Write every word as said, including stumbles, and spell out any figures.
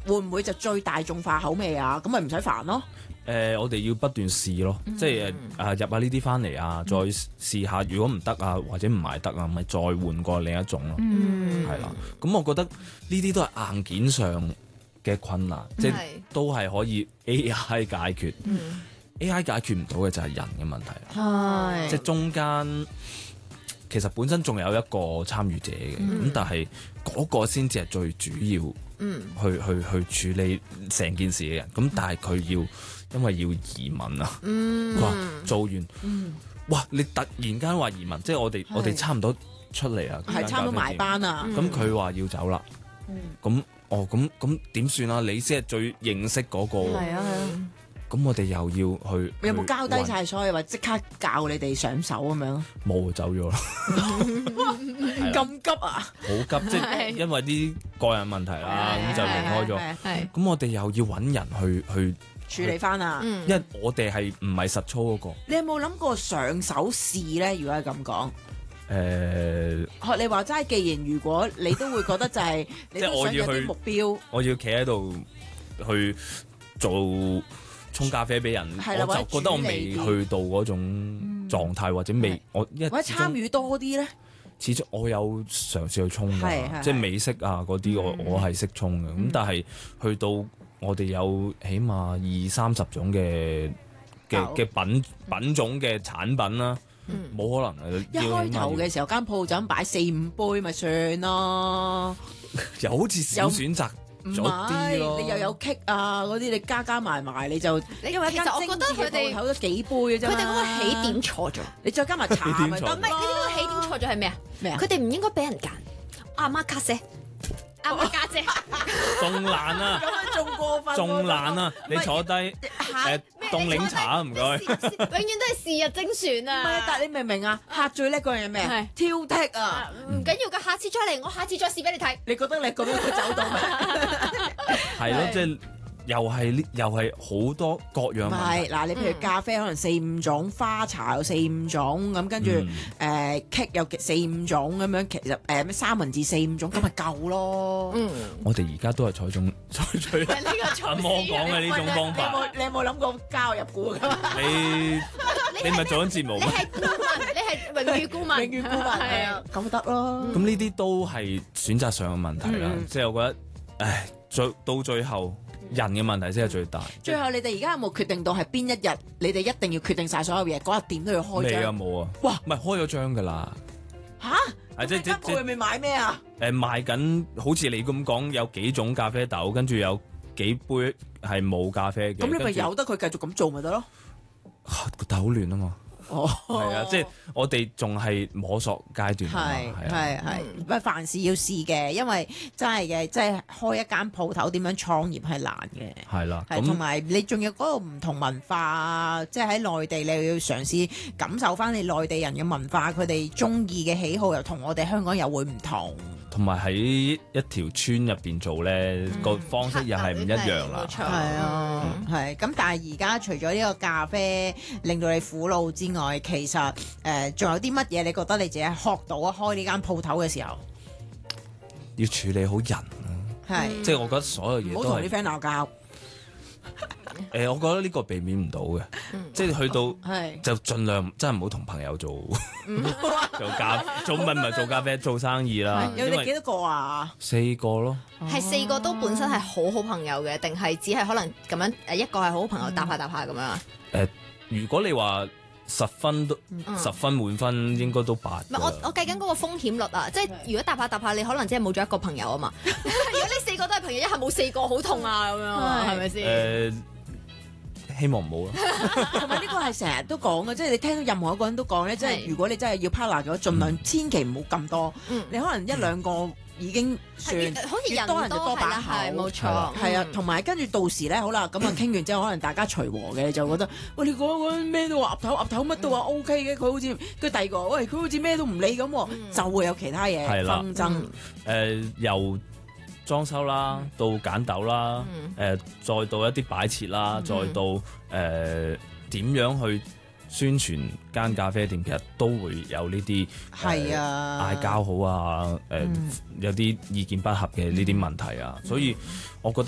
會唔會就最大眾化口味啊？咁咪唔使煩咯。 誒、呃，我哋要不斷試咯，嗯、即係誒啊入下呢啲翻嚟啊，再試下，如果唔得啊，或者唔賣得啊，咪再換過另一種咯，係啦、嗯。咁我覺得呢啲都係硬件上嘅困難，嗯、即係都係可以 A I 解決。嗯、A I 解決唔到嘅就係人嘅問題， 係即係中間其實本身仲有一個參與者嘅，咁、嗯、但係嗰個先至係最主要。嗯，去去去處理成件事嘅人，咁但係佢要因為要移民啊，佢話、嗯、做完，嗯、哇！你突然間話移民，即係我哋是我哋差唔多出嚟啊， 係差唔多埋班啊， 咁佢話要走啦，咁、嗯、哦咁咁點算啊？你先係最認識嗰、嗰個，係啊係啊。咁我哋又要去， 有冇交低晒所有，或即刻教你哋上手咁樣？ 冇，走咗啦。 咁急啊？ 好急，即係因為啲個人問題啦，咁就離開咗。咁我哋又要揾人去去處理翻啊！ 因為我哋係唔係實操嗰個。 你有冇諗過上手試咧？如果係咁講，誒，學你話齋，既然如果你都會覺得就係你都想有啲目標， 我要企喺度去做。沖咖啡俾人，我就覺得我未去到嗰種狀態，或者未我一或者參與多啲咧。 始終我有嘗試去沖㗎，即係美式啊嗰啲，我我係識沖嘅。咁但係去到我哋有起碼二三十種嘅嘅嘅品品種嘅產品啦，冇可能嘅。 一開頭嘅時候間鋪就咁擺四五杯咪算咯， 又好似少選擇。 唔係，你又有 cake 啊嗰啲，你加加埋埋你就，因為其實我覺得佢哋唞咗幾杯嘅啫， 佢哋嗰個起點錯咗， 你再加埋茶咪得咯。 唔係，你呢個起點錯咗係咩啊？咩啊？佢哋唔應該俾人揀，阿媽卡姐，阿媽家姐， 仲難啊！ 仲過分， 仲難啊！你坐低誒凍檸茶唔該， 永遠都係是日精選啊！ 唔係，但係你明唔明啊？客最叻嗰樣嘢咩啊？挑剔啊！ 唔緊要㗎，下次再嚟，我下次再試俾你睇。 你覺得你咁樣會走到咩？ 係咯，即係又係呢，又係好多各樣問題。 係嗱，你譬如咖啡可能四五種，花茶有四五種，咁跟住誒 cake 有四五種咁樣，其實誒咩三文治四五種，咁咪夠咯。嗯， 我哋而家都係採種採取阿芒講嘅呢種方法。 你有冇你有冇諗過加入股㗎？ 你你咪做緊節目咩？ 你係顧問，你係榮譽顧問， 榮譽顧問係啊，咁得咯。 咁呢啲都係選擇上嘅問題啦。即係我覺得，唉，最到最後。人嘅問題先係最大。 最後你哋而家有冇決定到係邊一日？你哋一定要決定晒所有嘢，嗰日點都要開張。 未啊，冇啊。哇，唔係開咗張㗎啦。 吓？係即即即咪買咩啊？誒賣緊，好似你咁講，有幾種咖啡豆，跟住有幾杯係冇咖啡嘅。 咁你咪由得佢繼續咁做咪得咯？ 個豆好亂啊嘛。 哦， 係啊，即係我哋仲係摸索階段啊嘛， 係係係，唔係凡事要試嘅，因為真係嘅，即係開一間鋪頭點樣創業係難嘅， 係啦， 係同埋你仲有嗰個唔同文化，即係喺內地你又要嘗試感受翻你內地人嘅文化，佢哋中意嘅喜好又同我哋香港又會唔同。 同埋喺一條村入邊做咧，個、嗯、方式又係唔一樣啦。 係啊，係咁、嗯。但係而家除咗呢個咖啡令到你苦惱之外，其實誒仲、呃、有啲乜嘢？你覺得你自己學到啊？開呢間鋪頭嘅時候， 要處理好人啊。係、嗯，即係我覺得所有嘢都係。唔好同啲 friend 鬧交。 誒、呃，我覺得呢個避免唔到嘅，嗯、即係去到、哦、就盡量真係唔好同朋友做做咖做唔係唔係做咖啡做生意啦。 有你幾多個啊？ 四個咯。 係四個都本身係好好朋友嘅，定係只係可能咁樣誒一個係好好朋友搭下搭下咁樣啊？ 誒、呃，如果你話十分都、嗯、十分滿分，應該都八。唔係我我計緊嗰個風險率啊，即係如果搭下搭下，你可能只係冇咗一個朋友啊嘛。如果你四個都係朋友，一下冇四個好痛啊咁樣，係咪先？誒。 希望唔好啦， 同埋呢個係成日都講嘅，即係你聽到任何一個人都講咧，即係如果你真係要 partner 嘅話，盡量千祈唔好咁多，你可能一兩個已經算， 好似人多人就多把口， 冇錯， 係啊，同埋跟住到時咧，好啦，咁啊傾完之後，可能大家隨和嘅，你就覺得，喂，你講講咩都話岌頭岌頭，乜都話 O K 嘅，佢好似跟第二個，喂，佢好似咩都唔理咁，就會有其他嘢紛爭。 誒，由裝修啦，到揀豆啦，誒、嗯呃，再到一啲擺設啦，嗯、再到誒點、呃、樣去宣傳間咖啡店，其實都會有呢啲係啊嗌交好啊，誒、呃嗯、有啲意見不合嘅呢啲問題啊，嗯、所以我覺得。